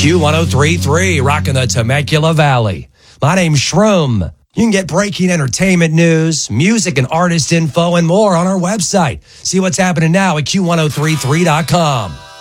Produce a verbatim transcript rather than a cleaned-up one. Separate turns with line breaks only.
Q ten thirty-three, rocking the Temecula Valley. My name's Shroom. You can get breaking entertainment news, music and artist info, and more on our website. See what's happening now at Q ten thirty-three dot com.